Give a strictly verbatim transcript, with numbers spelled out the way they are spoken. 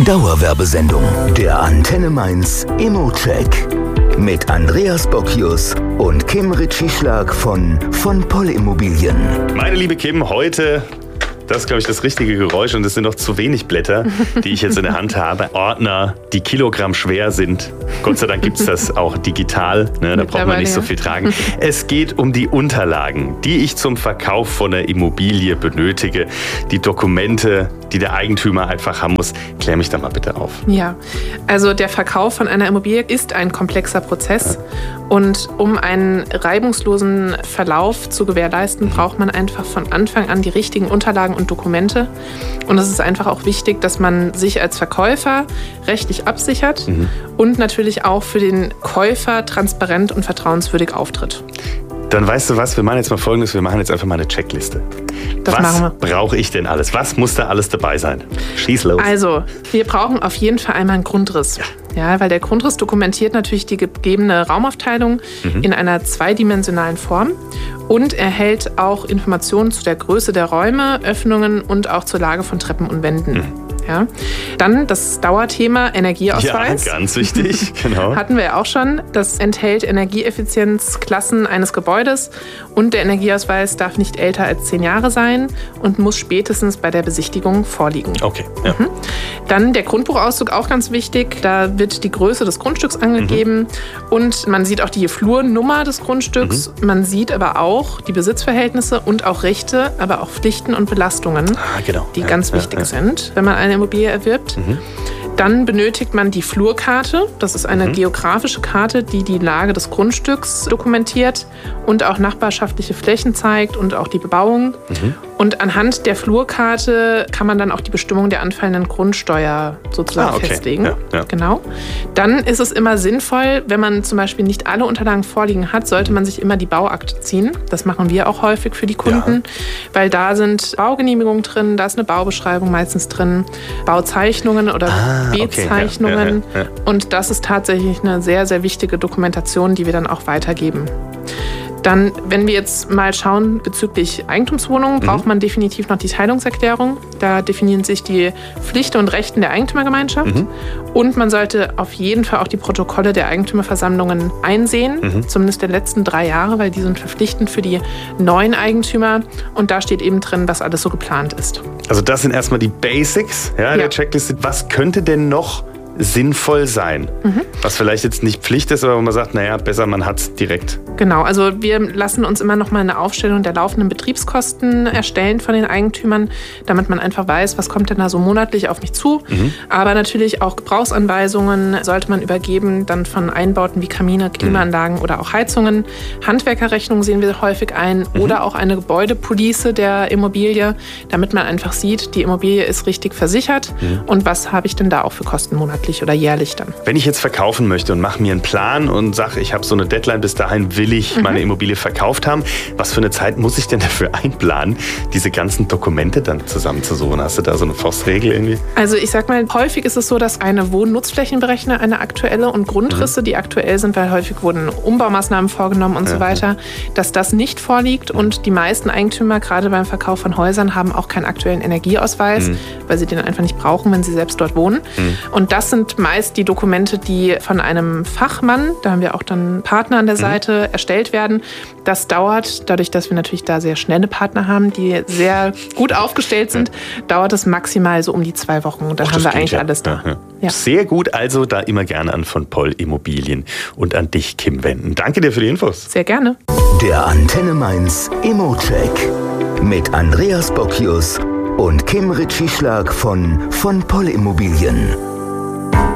Dauerwerbesendung. Der Antenne Mainz Immo-Check. Mit Andreas Bockius und Kim Ritschieschlag von von Poll Immobilien. Meine liebe Kim, heute, das ist glaube ich das richtige Geräusch und es sind noch zu wenig Blätter, die ich jetzt in der Hand habe. Ordner, die Kilogramm schwer sind. Gott sei Dank gibt es das auch digital, ne? Da braucht man nicht so viel tragen. Es geht um die Unterlagen, die ich zum Verkauf von der Immobilie benötige. Die Dokumente, die der Eigentümer einfach haben muss. Klär mich da mal bitte auf. Ja, also der Verkauf von einer Immobilie ist ein komplexer Prozess. Ja. Und um einen reibungslosen Verlauf zu gewährleisten, braucht man einfach von Anfang an die richtigen Unterlagen und Dokumente. Und es ist einfach auch wichtig, dass man sich als Verkäufer rechtlich absichert mhm. und natürlich auch für den Käufer transparent und vertrauenswürdig auftritt. Dann weißt du was, wir machen jetzt mal Folgendes, wir machen jetzt einfach mal eine Checkliste. Das was machen wir. brauche ich denn alles? Was muss da alles dabei sein? Schieß los. Also, wir brauchen auf jeden Fall einmal einen Grundriss. Ja. Ja, weil der Grundriss dokumentiert natürlich die gegebene Raumaufteilung mhm. in einer zweidimensionalen Form und erhält auch Informationen zu der Größe der Räume, Öffnungen und auch zur Lage von Treppen und Wänden. Mhm. Ja. Dann das Dauerthema Energieausweis. Ja, ganz wichtig, genau. Hatten wir ja auch schon. Das enthält Energieeffizienzklassen eines Gebäudes und der Energieausweis darf nicht älter als zehn Jahre sein und muss spätestens bei der Besichtigung vorliegen. Okay. Ja. Mhm. Dann der Grundbuchauszug, auch ganz wichtig. Da wird die Größe des Grundstücks angegeben mhm. und man sieht auch die Flurnummer des Grundstücks. Mhm. Man sieht aber auch die Besitzverhältnisse und auch Rechte, aber auch Pflichten und Belastungen, ah, genau. die ja, ganz ja, wichtig ja. sind, wenn man eine Immobilie erwirbt. Mhm. Dann benötigt man die Flurkarte. Das ist eine mhm. geografische Karte, die die Lage des Grundstücks dokumentiert und auch nachbarschaftliche Flächen zeigt und auch die Bebauung. Mhm. Und anhand der Flurkarte kann man dann auch die Bestimmung der anfallenden Grundsteuer sozusagen ah, okay. festlegen. Ja, ja. Genau. Dann ist es immer sinnvoll, wenn man zum Beispiel nicht alle Unterlagen vorliegen hat, sollte man sich immer die Bauakte ziehen. Das machen wir auch häufig für die Kunden, ja. weil da sind Baugenehmigungen drin, da ist eine Baubeschreibung meistens drin, Bauzeichnungen oder ah. Bezeichnungen. Okay, ja, ja, ja. Und das ist tatsächlich eine sehr, sehr wichtige Dokumentation, die wir dann auch weitergeben. Dann, wenn wir jetzt mal schauen bezüglich Eigentumswohnungen, braucht mhm. man definitiv noch die Teilungserklärung. Da definieren sich die Pflichten und Rechten der Eigentümergemeinschaft. Mhm. Und man sollte auf jeden Fall auch die Protokolle der Eigentümerversammlungen einsehen, mhm. zumindest der letzten drei Jahre, weil die sind verpflichtend für die neuen Eigentümer. Und da steht eben drin, was alles so geplant ist. Also das sind erstmal die Basics ja, ja. der Checkliste. Was könnte denn noch sinnvoll sein? Mhm. Was vielleicht jetzt nicht Pflicht ist, aber wo man sagt, naja, besser man hat es direkt. Genau, also wir lassen uns immer noch mal eine Aufstellung der laufenden Betriebskosten erstellen von den Eigentümern, damit man einfach weiß, was kommt denn da so monatlich auf mich zu. Mhm. Aber natürlich auch Gebrauchsanweisungen sollte man übergeben, dann von Einbauten wie Kamine, Klimaanlagen mhm. oder auch Heizungen. Handwerkerrechnungen sehen wir häufig ein mhm. oder auch eine Gebäudepolice der Immobilie, damit man einfach sieht, die Immobilie ist richtig versichert mhm. und was habe ich denn da auch für Kosten monatlich oder jährlich dann. Wenn ich jetzt verkaufen möchte und mache mir einen Plan und sage, ich habe so eine Deadline, bis dahin will ich mhm. meine Immobilie verkauft haben, was für eine Zeit muss ich denn dafür einplanen, diese ganzen Dokumente dann zusammenzusuchen? Hast du da so eine Faustregel irgendwie? Also ich sag mal, häufig ist es so, dass eine Wohnnutzflächenberechnung, eine aktuelle und Grundrisse, mhm. die aktuell sind, weil häufig wurden Umbaumaßnahmen vorgenommen und ja. so weiter, dass das nicht vorliegt und die meisten Eigentümer, gerade beim Verkauf von Häusern, haben auch keinen aktuellen Energieausweis, mhm. weil sie den einfach nicht brauchen, wenn sie selbst dort wohnen. Mhm. Und das sind meist die Dokumente, die von einem Fachmann, da haben wir auch dann Partner an der Seite, mhm. erstellt werden. Das dauert, dadurch, dass wir natürlich da sehr schnelle Partner haben, die sehr gut aufgestellt sind, ja. dauert es maximal so um die zwei Wochen. Und dann Och, haben wir eigentlich ja. alles da. Ja, ja. Ja. Sehr gut, also da immer gerne an von Poll Immobilien und an dich, Kim, wenden. Danke dir für die Infos. Sehr gerne. Der Antenne Mainz Immo-Check mit Andreas Bockius und Kim Ritschieschlag von von Poll Immobilien.